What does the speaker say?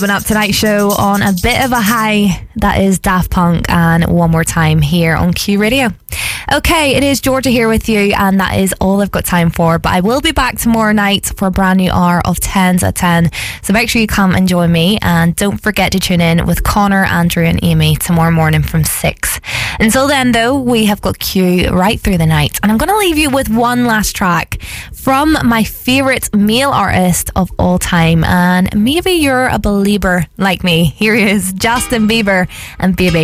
Up tonight's show on a bit of a high. That is Daft Punk and One More Time here on Q Radio. Okay, it is Georgia here with you, and that is all I've got time for. But I will be back tomorrow night for a brand new hour of 10s at 10. So make sure you come and join me, and don't forget to tune in with Connor, Andrew and Amy tomorrow morning from 6. Until then though, we have got Q right through the night, and I'm going to leave you with one last track from my favourite male artist of all time, and maybe you're a believer like me. Here he is, Justin Bieber and Baby.